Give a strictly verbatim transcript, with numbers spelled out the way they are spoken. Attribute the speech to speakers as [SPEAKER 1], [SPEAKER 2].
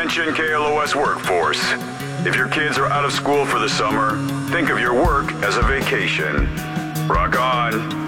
[SPEAKER 1] Attention K L O S workforce. If your kids are out of school for the summer, think of your work as a vacation. Rock on.